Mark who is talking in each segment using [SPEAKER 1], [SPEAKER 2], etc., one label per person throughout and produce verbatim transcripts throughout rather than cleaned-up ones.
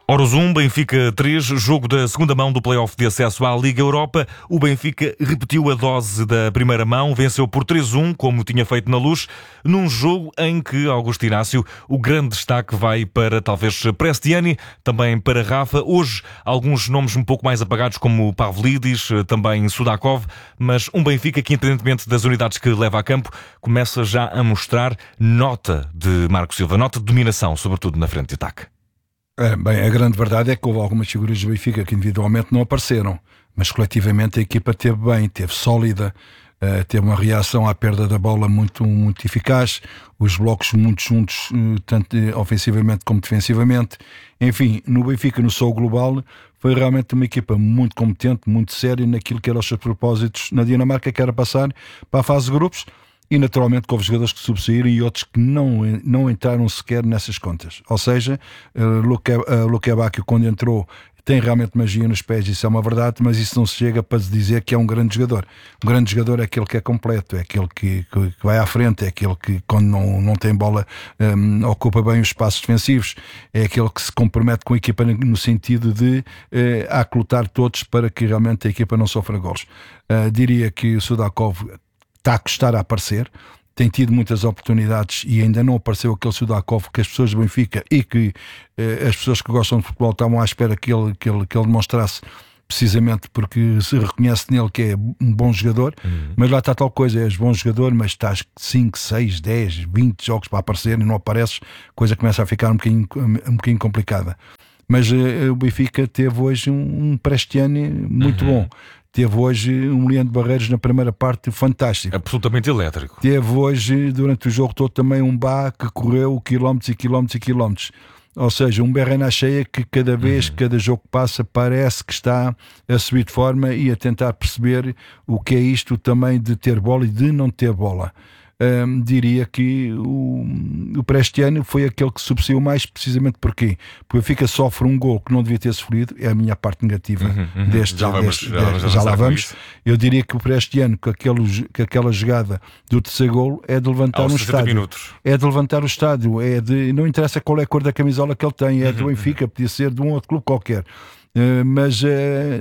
[SPEAKER 1] Oros um, Benfica três, jogo da segunda mão do play-off de acesso à Liga Europa. O Benfica repetiu a dose da primeira mão, venceu por três a um, como tinha feito na Luz, num jogo em que, Augusto Inácio, o grande destaque vai para talvez Prestiani, também para Rafa. Hoje, alguns nomes um pouco mais apagados, como Pavlidis, também Sudakov, mas um Benfica que, independentemente das unidades que leva a campo, começa já a mostrar nota de Marco Silva, nota de dominação, sobretudo na frente de ataque.
[SPEAKER 2] É, bem, a grande verdade é que houve algumas figuras do Benfica que individualmente não apareceram, mas coletivamente a equipa esteve bem, esteve sólida, uh, teve uma reação à perda da bola muito, muito eficaz, os blocos muito juntos, uh, tanto ofensivamente como defensivamente. Enfim, no Benfica, no seu global, foi realmente uma equipa muito competente, muito séria naquilo que eram os seus propósitos na Dinamarca, que era passar para a fase de grupos. E naturalmente que houve jogadores que subsaíram e outros que não, não entraram sequer nessas contas. Ou seja, uh, Luque, uh, Luque Bacchio, quando entrou, tem realmente magia nos pés, isso é uma verdade, mas isso não se chega para se dizer que é um grande jogador. Um grande jogador é aquele que é completo, é aquele que, que, que vai à frente, é aquele que quando não, não tem bola um, ocupa bem os espaços defensivos, é aquele que se compromete com a equipa no sentido de uh, aclutar todos para que realmente a equipa não sofra golos. Uh, diria que o Sudakov está a custar a aparecer, tem tido muitas oportunidades e ainda não apareceu aquele Sudakov que as pessoas do Benfica e que eh, as pessoas que gostam de futebol estavam à espera que ele, que ele, que ele demonstrasse, precisamente porque se reconhece nele que é um bom jogador, uhum. Mas lá está tal coisa, és bom jogador, mas estás cinco, seis, dez, vinte jogos para aparecer e não apareces, coisa começa a ficar um bocadinho, um bocadinho complicada. Mas eh, o Benfica teve hoje um, um Prestiani muito uhum. bom. Teve hoje um Leandro Barreiros na primeira parte fantástico.
[SPEAKER 1] Absolutamente elétrico.
[SPEAKER 2] Teve hoje, durante o jogo todo, também um Bá que correu quilómetros e quilómetros e quilómetros. Ou seja, um Berrena cheia que cada vez, uhum. cada jogo que passa, parece que está a subir de forma e a tentar perceber o que é isto também de ter bola e de não ter bola. Um, diria que o, o Prestiani foi aquele que subsaiu mais, precisamente porquê? Porque o Benfica sofre um gol que não devia ter sofrido, é a minha parte negativa uhum, uhum. deste, já, vamos, deste, já, deste, já, já lá vamos. Eu diria que o Prestiani, com, aquele, com aquela jogada do terceiro gol, é de levantar um estádio.
[SPEAKER 1] Minutos.
[SPEAKER 2] É de levantar o estádio, é de, não interessa qual é a cor da camisola que ele tem, é uhum, do Benfica, podia ser de um outro clube qualquer. Uh, mas uh,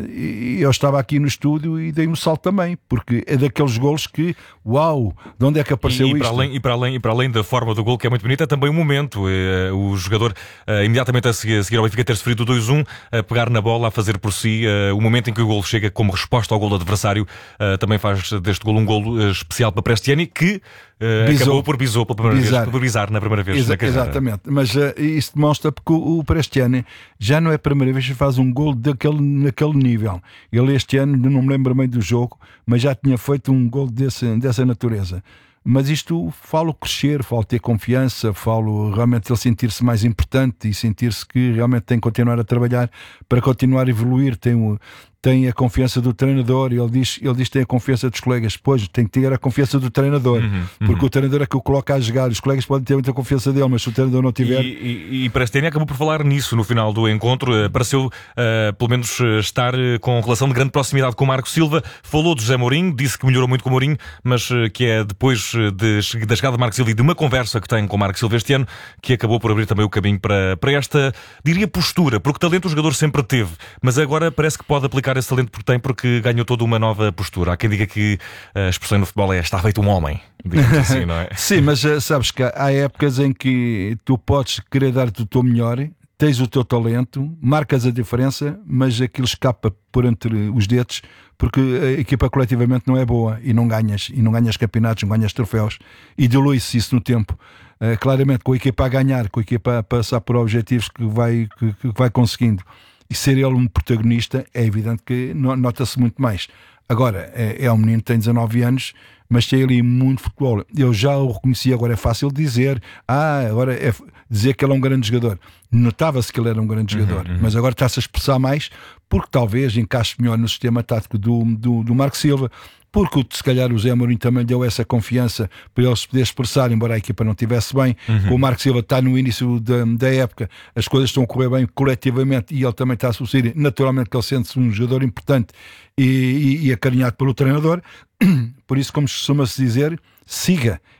[SPEAKER 2] eu estava aqui no estúdio e dei um salto também, porque é daqueles golos que, uau, de onde é que apareceu
[SPEAKER 1] e, e
[SPEAKER 2] isto?
[SPEAKER 1] Para além, e, para além, e para além da forma do gol, que é muito bonita, é também o momento, uh, o jogador uh, imediatamente a seguir, a seguir ao Benfica ter sofrido dois a um, a pegar na bola, a fazer por si, uh, o momento em que o gol chega como resposta ao gol do adversário, uh, também faz deste gol um gol uh, especial para Prestiani, que Uh, acabou por bisou pela primeira
[SPEAKER 2] bizar.
[SPEAKER 1] vez, por bizar na primeira vez
[SPEAKER 2] Exa-
[SPEAKER 1] da carreira.
[SPEAKER 2] Exatamente, mas uh, isso demonstra porque o, o Prestiani já não é a primeira vez que faz um gol daquele, naquele nível. Ele este ano, não me lembro bem do jogo, mas já tinha feito um gol desse, dessa natureza. Mas isto falo crescer, falo ter confiança, falo realmente ele sentir-se mais importante e sentir-se que realmente tem que continuar a trabalhar para continuar a evoluir. Tem, o, tem a confiança do treinador, ele diz, ele diz que tem a confiança dos colegas. Pois, tem que ter a confiança do treinador, uhum, porque uhum. o treinador é que o coloca a jogar. Os colegas podem ter muita confiança dele, mas se o treinador não tiver...
[SPEAKER 1] E, e, e Prestiani acabou por falar nisso no final do encontro, pareceu uh, pelo menos estar uh, com relação de grande proximidade com o Marco Silva. Falou de José Mourinho, disse que melhorou muito com o Mourinho, mas uh, que é depois de, da chegada de Marco Silva e de uma conversa que tem com o Marco Silva este ano, que acabou por abrir também o caminho para, para esta, diria, postura, porque talento o jogador sempre teve, mas agora parece que pode aplicar esse talento porque tem, porque ganhou toda uma nova postura. Há quem diga que a expressão no futebol é está feito um homem, digamos assim, não é?
[SPEAKER 2] Sim, mas sabes que há épocas em que tu podes querer dar-te o teu melhor, tens o teu talento, marcas a diferença, mas aquilo escapa por entre os dedos, porque a equipa coletivamente não é boa e não ganhas, e não ganhas campeonatos, não ganhas troféus, e dilui-se isso no tempo. Uh, claramente, com a equipa a ganhar, com a equipa a passar por objetivos que vai, que, que vai conseguindo, e ser ele um protagonista, é evidente que nota-se muito mais. Agora, é, é um menino que tem dezanove anos, mas tem ali muito futebol. Eu já o reconheci, agora é fácil dizer, ah, agora é dizer que ele é um grande jogador. Notava-se que ele era um grande jogador, uhum, uhum. mas agora está-se a expressar mais, porque talvez encaixe melhor no sistema tático do, do, do Marco Silva, porque se calhar o Zé Mourinho também deu essa confiança para ele se poder expressar, embora a equipa não estivesse bem. Uhum. O Marco Silva está no início da, da época, as coisas estão a correr bem coletivamente e ele também está a suceder, naturalmente que ele sente-se um jogador importante e, e, e acarinhado pelo treinador. Por isso, como costuma-se dizer, siga.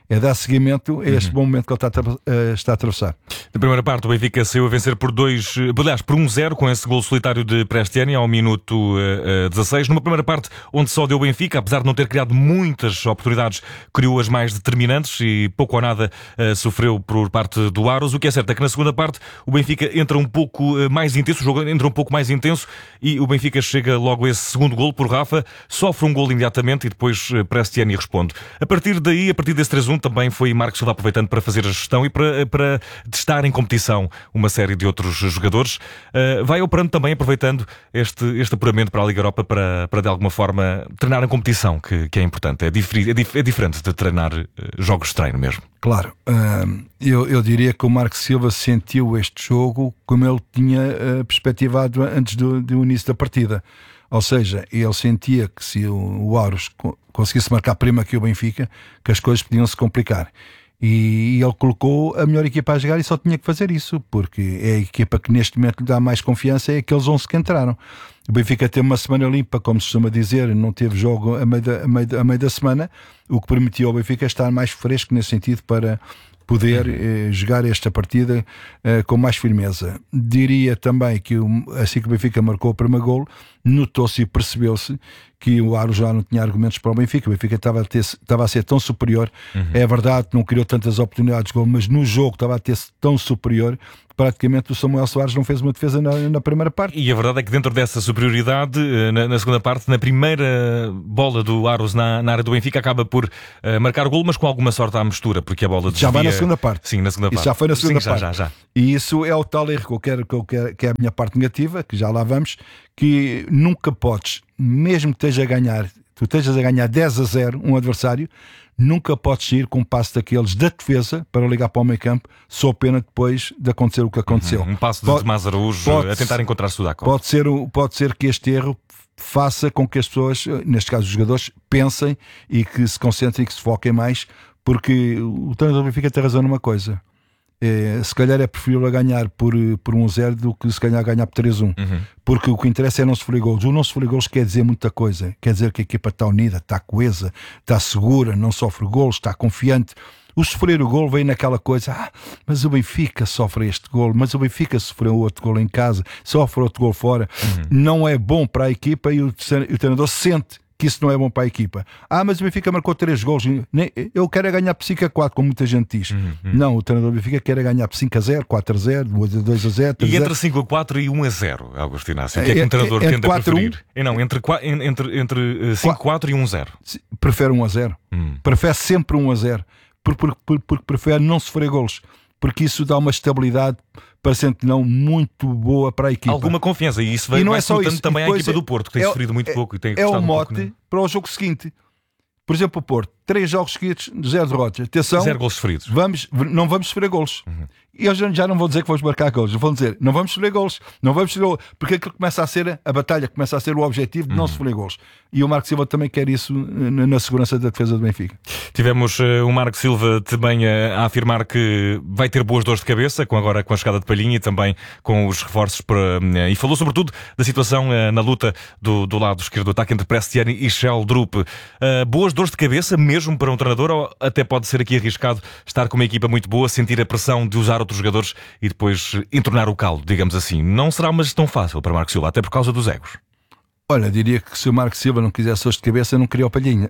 [SPEAKER 2] é dar seguimento a este uhum. bom momento que ele está a, está a atravessar.
[SPEAKER 1] Na primeira parte, o Benfica saiu a vencer por dois, aliás, por um zero, com esse gol solitário de Prestiani ao minuto uh, dezasseis. Numa primeira parte, onde só deu o Benfica, apesar de não ter criado muitas oportunidades, criou as mais determinantes e pouco ou nada uh, sofreu por parte do Aros. O que é certo é que na segunda parte o Benfica entra um pouco uh, mais intenso, o jogo entra um pouco mais intenso e o Benfica chega logo a esse segundo gol por Rafa, sofre um gol imediatamente e depois uh, Prestiani responde. A partir daí, a partir desse três a um, também foi Marcos Silva aproveitando para fazer a gestão e para, para testar em competição uma série de outros jogadores. Uh, vai operando também, aproveitando este, este apuramento para a Liga Europa para, para de alguma forma treinar em competição, que, que é importante. É, dif- é, dif- é diferente de treinar uh, jogos de treino mesmo.
[SPEAKER 2] Claro, uh, eu, eu diria que o Marcos Silva sentiu este jogo como ele tinha uh, perspectivado antes do, do início da partida. Ou seja, ele sentia que se o, o Aros conseguisse marcar primeiro que o Benfica, que as coisas podiam se complicar. E ele colocou a melhor equipa a jogar e só tinha que fazer isso, porque é a equipa que neste momento lhe dá mais confiança, é aqueles onze que entraram. O Benfica teve uma semana limpa, como se costuma dizer, não teve jogo a meio da, a meio da, a meio da semana, o que permitiu ao Benfica estar mais fresco nesse sentido para poder eh, jogar esta partida eh, com mais firmeza. Diria também que o, assim que o Benfica marcou o primeiro golo, notou-se e percebeu-se que o Aros já não tinha argumentos para o Benfica. O Benfica estava a, ter, estava a ser tão superior. Uhum. É verdade que não criou tantas oportunidades de golo, mas no jogo estava a ter tão superior que praticamente o Samuel Soares não fez uma defesa na, na primeira parte.
[SPEAKER 1] E a verdade é que dentro dessa superioridade, na, na segunda parte, na primeira bola do Aros na, na área do Benfica, acaba por uh, marcar o golo, mas com alguma sorte à mistura, porque a bola desvia...
[SPEAKER 2] Já vai na segunda parte.
[SPEAKER 1] Sim, na segunda
[SPEAKER 2] isso
[SPEAKER 1] parte.
[SPEAKER 2] Já foi na segunda
[SPEAKER 1] Sim,
[SPEAKER 2] parte.
[SPEAKER 1] Já, já, já.
[SPEAKER 2] E isso é o tal erro que eu quero, que, eu quero, que é a minha parte negativa, que já lá vamos, que nunca podes, mesmo que esteja a ganhar, tu estejas a ganhar dez a zero um adversário, nunca podes ir com um passo daqueles da defesa para ligar para o meio campo, só pena depois de acontecer o que aconteceu.
[SPEAKER 1] Uhum, um passo de pode, Tomás Araújo pode, a tentar encontrar-se tudo à conta.
[SPEAKER 2] Pode ser, pode ser que este erro faça com que as pessoas, neste caso os jogadores, pensem e que se concentrem e que se foquem mais, porque o treinador do Benfica tem razão numa coisa. É, se calhar é preferível ganhar por, por um zero do que se calhar ganhar por três a um, uhum. Porque o que interessa é não sofrer golos. O não sofrer golos quer dizer muita coisa, quer dizer que a equipa está unida, está coesa, está segura, não sofre golos, está confiante. O sofrer o golo vem naquela coisa, ah, mas o Benfica sofre este golo, mas o Benfica sofreu outro golo em casa, sofre outro golo fora. Uhum. Não é bom para a equipa e o, o treinador sente que isso não é bom para a equipa. Ah, mas o Benfica marcou três golos. Eu quero é ganhar por cinco a quatro, como muita gente diz. Uhum, uhum. Não, o treinador do Benfica quer é ganhar por cinco a zero, quatro a zero, dois a zero.
[SPEAKER 1] E entre cinco a quatro e um a zero, Augusto Inácio, o que é que um treinador é, tende a preferir? um, não, entre, entre, entre cinco a quatro e um a zero.
[SPEAKER 2] Prefere um a zero. Hum. Prefere sempre um a zero. Porque, porque, porque prefere não sofrer golos. Porque isso dá uma estabilidade, parecendo que não, muito boa para a equipa.
[SPEAKER 1] Alguma confiança, e isso vai, e não vai é só isso. Também a equipa é, do Porto, que tem é, sofrido muito
[SPEAKER 2] é,
[SPEAKER 1] pouco. E tem
[SPEAKER 2] é o mote
[SPEAKER 1] um pouco,
[SPEAKER 2] para o jogo seguinte. Por exemplo, o Porto, três jogos seguidos, zero derrotas. Atenção,
[SPEAKER 1] zero golos sofridos.
[SPEAKER 2] Vamos, não vamos sofrer golos. Uhum. E eu já não vou dizer que vamos marcar golos, vou dizer, não vamos sofrer golos, não vamos sofrer golos, porque aquilo começa a ser, a batalha começa a ser o objetivo de uhum. não sofrer golos. E o Marcos Silva também quer isso na, na segurança da defesa do Benfica. Tivemos
[SPEAKER 1] uh, o Marcos Silva também a, a afirmar que vai ter boas dores de cabeça, com agora com a chegada de Palhinha e também com os reforços para, uh, e falou sobretudo da situação uh, na luta do, do lado esquerdo do ataque entre Prestiani e Sheldrup. Uh, boas dores de cabeça mesmo para um treinador, ou até pode ser aqui arriscado estar com uma equipa muito boa, sentir a pressão de usar outros jogadores e depois entornar o caldo, digamos assim. Não será uma gestão fácil para Marcos Silva, até por causa dos egos.
[SPEAKER 2] Olha, diria que se o Marcos Silva não quisesse dores de cabeça, não queria o Palhinha.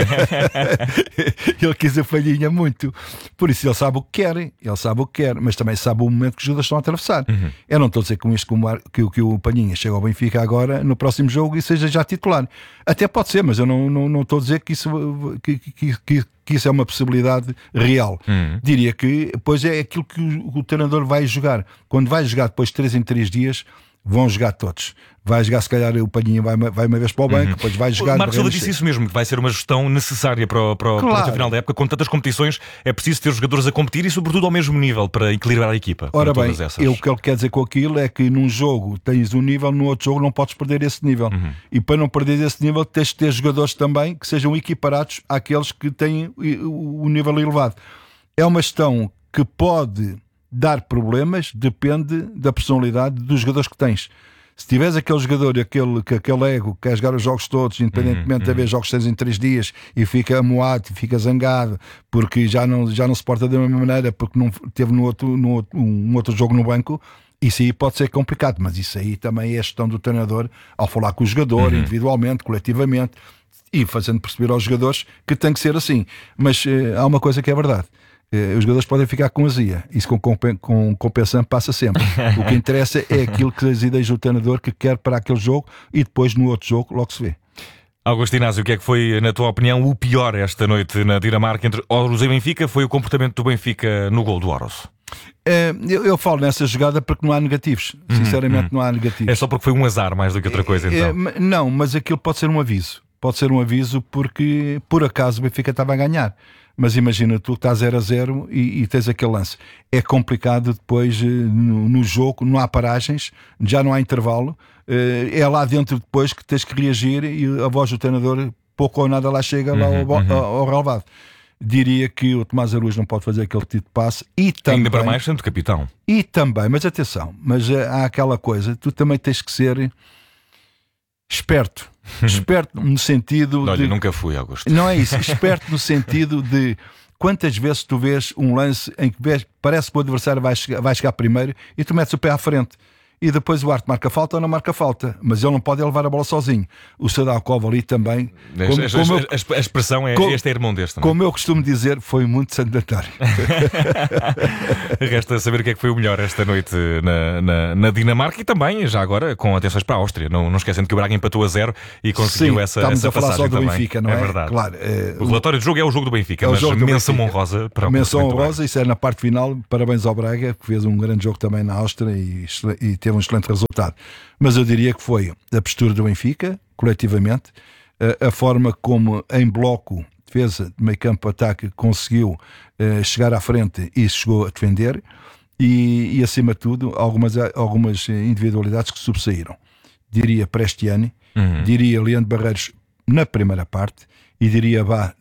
[SPEAKER 2] Ele quis a Palhinha muito. Por isso ele sabe o que quer, ele sabe o que quer, mas também sabe o momento que os jogadores estão a atravessar. Uhum. Eu não estou a dizer com isto que o, Mar... que, que o Palhinha chega ao Benfica agora, no próximo jogo, e seja já titular. Até pode ser, mas eu não, não, não estou a dizer que isso, que, que, que, que isso é uma possibilidade real. Uhum. Diria que, pois é aquilo que o, o treinador vai jogar. Quando vai jogar depois de três em três dias, vão jogar todos. Vai jogar, se calhar, o Palhinha vai, vai uma vez para o banco, uhum. depois vai jogar...
[SPEAKER 1] O Marcos Silva disse isso mesmo, que vai ser uma gestão necessária para o, para, o, claro. para o final da época. Com tantas competições, é preciso ter os jogadores a competir e, sobretudo, ao mesmo nível, para equilibrar a equipa.
[SPEAKER 2] Ora bem, eu, o que ele quer dizer com aquilo é que num jogo tens um nível, no outro jogo não podes perder esse nível. Uhum. E para não perder esse nível, tens de ter jogadores também que sejam equiparados àqueles que têm o, o nível elevado. É uma gestão que pode dar problemas, depende da personalidade dos jogadores que tens. Se tiveres aquele jogador, aquele, aquele ego que quer jogar os jogos todos, independentemente uhum, de haver uhum. jogos seis em três dias, e fica amoado, fica zangado, porque já não, já não se porta da mesma maneira, porque não teve no outro, no outro, um outro jogo no banco, isso aí pode ser complicado, mas isso aí também é a gestão do treinador ao falar com o jogador, uhum. individualmente, coletivamente, e fazendo perceber aos jogadores que tem que ser assim. Mas uh, há uma coisa que é verdade. Os jogadores podem ficar com azia. Isso com, com, com compensação passa sempre. O que interessa é aquilo que as ideias do treinador que quer para aquele jogo, e depois no outro jogo logo se vê.
[SPEAKER 1] Augusto Inácio, o que é que foi, na tua opinião, o pior esta noite na Dinamarca entre Óros e Benfica? Foi o comportamento do Benfica no gol do Óros?
[SPEAKER 2] É, eu, eu falo nessa jogada porque não há negativos. Sinceramente, uhum, não há negativos.
[SPEAKER 1] É só porque foi um azar mais do que outra coisa, então?
[SPEAKER 2] É, não, mas aquilo pode ser um aviso. Pode ser um aviso porque, por acaso, o Benfica estava a ganhar. Mas imagina, tu estás zero a zero e, e tens aquele lance. É complicado depois no, no jogo, não há paragens, já não há intervalo. É lá dentro depois que tens que reagir e a voz do treinador, pouco ou nada lá chega uhum, lá ao, uhum. ao, ao relevado. Diria que o Tomás Araújo não pode fazer aquele tipo de passe. E também,
[SPEAKER 1] ainda para mais sendo capitão.
[SPEAKER 2] E também, mas atenção, mas há aquela coisa, tu também tens que ser esperto. Esperto no sentido
[SPEAKER 1] Olha,
[SPEAKER 2] de...
[SPEAKER 1] nunca fui, Augusto.
[SPEAKER 2] Não é isso. Esperto no sentido de quantas vezes tu vês um lance em que vês, parece que o adversário vai chegar, vai chegar primeiro e tu metes o pé à frente. E depois o Arte marca falta ou não marca falta, mas ele não pode levar a bola sozinho. O Sadalkov ali também, como,
[SPEAKER 1] a,
[SPEAKER 2] como
[SPEAKER 1] a,
[SPEAKER 2] eu,
[SPEAKER 1] a, a expressão é: como, este é irmão deste, não é?
[SPEAKER 2] Como eu costumo dizer, foi muito sandatário.
[SPEAKER 1] Resta saber o que é que foi o melhor esta noite na, na, na Dinamarca, e também, já agora, com atenções para a Áustria. Não, não esquecendo que o Braga empatou a zero e conseguiu
[SPEAKER 2] Sim,
[SPEAKER 1] essa,
[SPEAKER 2] estamos
[SPEAKER 1] essa
[SPEAKER 2] a falar
[SPEAKER 1] passagem
[SPEAKER 2] só do
[SPEAKER 1] também.
[SPEAKER 2] Benfica, não é?
[SPEAKER 1] É verdade.
[SPEAKER 2] Claro, é,
[SPEAKER 1] o relatório do jogo é o jogo do Benfica, é mas menção honrosa para o
[SPEAKER 2] menção honrosa, isso é na parte final. Parabéns ao Braga, que fez um grande jogo também na Áustria e, e teve um excelente resultado. Mas eu diria que foi a postura do Benfica, coletivamente, a, a forma como em bloco, defesa, de meio campo, ataque, conseguiu uh, chegar à frente e chegou a defender, e, e acima de tudo algumas, algumas individualidades que sobressaíram. Diria Prestiani, uhum. diria Leandro Barreiros na primeira parte, e diria Bá